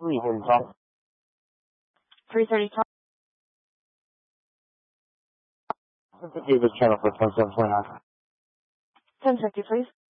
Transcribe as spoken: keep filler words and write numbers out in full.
three when talk. three thirty talk. Give this channel for twenty-seven twenty-nine. ten fifty, please.